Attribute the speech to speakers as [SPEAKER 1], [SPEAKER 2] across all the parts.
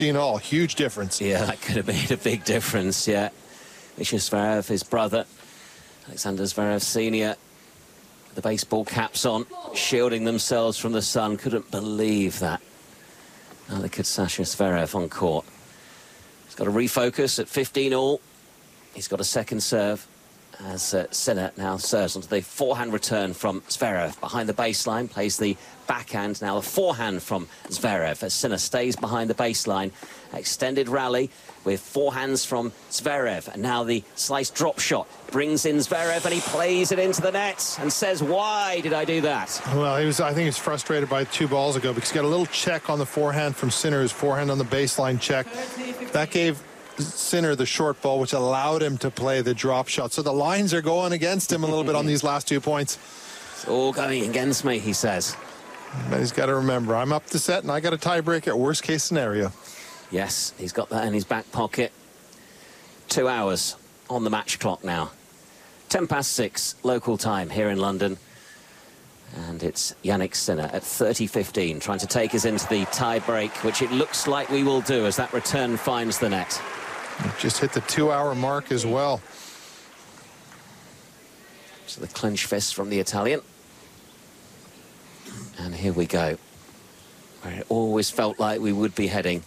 [SPEAKER 1] all. Huge difference.
[SPEAKER 2] Yeah, that could have made a big difference, yeah. Misha Zverev, his brother, Alexander Zverev Sr., the baseball caps on, shielding themselves from the sun. Couldn't believe that. Now look at Sasha Zverev on court. He's got to refocus at 15 all. He's got a second serve as Sinner now serves onto the forehand return from Zverev. Behind the baseline, plays the backhand. Now the forehand from Zverev as Sinner stays behind the baseline. Extended rally with forehands from Zverev. And now the slice drop shot brings in Zverev, and he plays it into the net and says, why did I do that?
[SPEAKER 1] Well, I think he was frustrated by 2 balls ago because he got a little check on the forehand from Sinner, his forehand on the baseline check. That gave Sinner the short ball, which allowed him to play the drop shot. So the lines are going against him a little bit on these last 2 points.
[SPEAKER 2] It's all going against me, he says.
[SPEAKER 1] But he's got to remember, I'm up the set and I got a tiebreak at worst case scenario.
[SPEAKER 2] Yes, he's got that in his back pocket. 2 hours on the match clock now. 6:10 local time here in London. And it's Jannik Sinner at 30-15, trying to take us into the tie-break, which it looks like we will do as that return finds the net.
[SPEAKER 1] Just hit the 2-hour mark as well.
[SPEAKER 2] So the clench fist from the Italian. And here we go. Where it always felt like we would be heading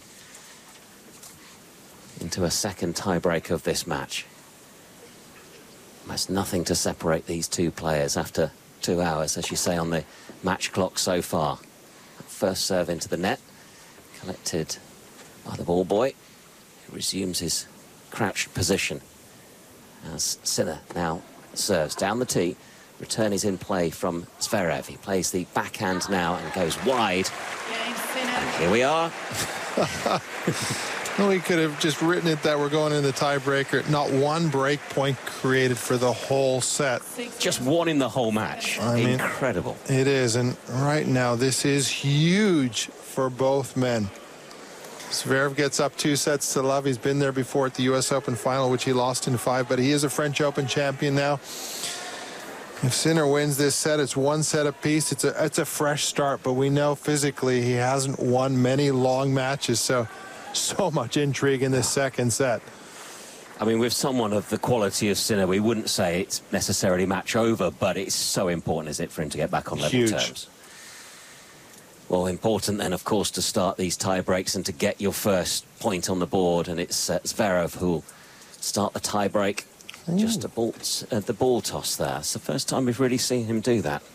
[SPEAKER 2] into a second tie-break of this match. There's nothing to separate these two players after 2 hours, as you say, on the match clock so far. First serve into the net, collected by the ball boy, who resumes his crouched position as Sinner now serves down the tee. Return is in play from Zverev. He plays the backhand now and goes wide. And here we are.
[SPEAKER 1] Well, we could have just written it that we're going in the tiebreaker. Not one break point created for the whole set.
[SPEAKER 2] Just one in the whole match. Incredible.
[SPEAKER 1] It is, and right now this is huge for both men. Zverev gets up 2 sets to love. He's been there before at the U.S. Open final, which he lost in 5, but he is a French Open champion now. If Sinner wins this set, it's 1 set apiece. It's a fresh start, but we know physically he hasn't won many long matches, so much intrigue in this second set.
[SPEAKER 2] I mean, with someone of the quality of Sinner, we wouldn't say it's necessarily match over, but it's so important, is it, for him to get back on level terms? Well, important then, of course, to start these tie breaks and to get your first point on the board, and it's Zverev who'll start the tie break. Just the ball toss there. It's the first time we've really seen him do that.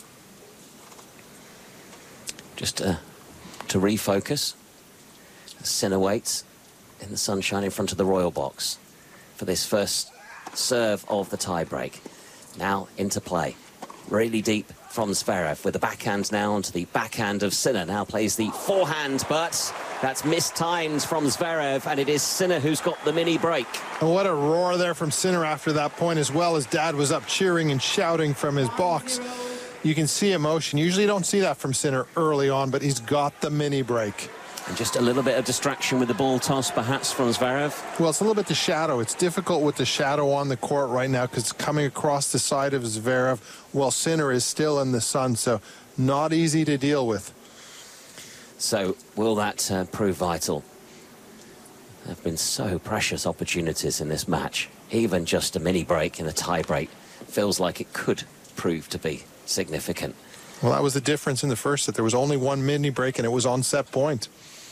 [SPEAKER 2] Just to refocus. Sinner waits in the sunshine in front of the royal box for this first serve of the tie-break. Now into play. Really deep from Zverev with the backhand now onto the backhand of Sinner. Now plays the forehand, but that's mistimed from Zverev, and it is Sinner who's got the mini break.
[SPEAKER 1] And what a roar there from Sinner after that point as well. His dad was up cheering and shouting from his box. You can see emotion. Usually you don't see that from Sinner early on, but he's got the mini break.
[SPEAKER 2] And just a little bit of distraction with the ball toss, perhaps, from Zverev.
[SPEAKER 1] Well, it's a little bit the shadow. It's difficult with the shadow on the court right now because it's coming across the side of Zverev while Sinner is still in the sun, so not easy to deal with.
[SPEAKER 2] So will that prove vital? There have been so precious opportunities in this match. Even just a mini break in a tie break feels like it could prove to be significant.
[SPEAKER 1] Well, that was the difference in the first set. There was only 1 mini break, and it was on set point.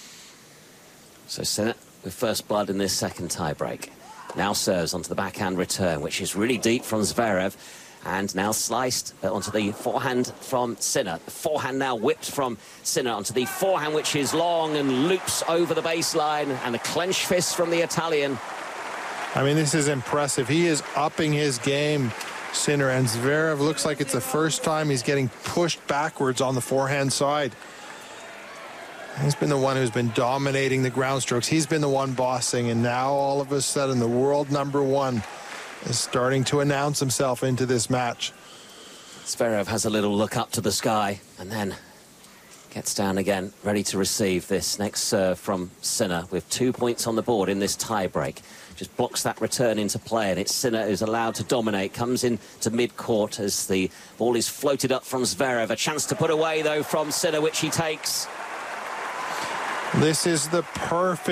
[SPEAKER 2] So Sinner with first blood in this second tie-break. Now serves onto the backhand return, which is really deep from Zverev. And now sliced onto the forehand from Sinner. The forehand now whipped from Sinner onto the forehand, which is long and loops over the baseline. And a clenched fist from the Italian.
[SPEAKER 1] I mean, this is impressive. He is upping his game, Sinner. And Zverev looks like it's the first time he's getting pushed backwards on the forehand side. He's been the one who's been dominating the ground strokes. He's been the one bossing, and now all of a sudden the world #1 is starting to announce himself into this match.
[SPEAKER 2] Zverev has a little look up to the sky and then gets down again, ready to receive this next serve from Sinner with 2 points on the board in this tie-break. Just blocks that return into play, and it's Sinner who's allowed to dominate. Comes in to mid-court as the ball is floated up from Zverev. A chance to put away, though, from Sinner, which he takes.
[SPEAKER 1] This is the perfect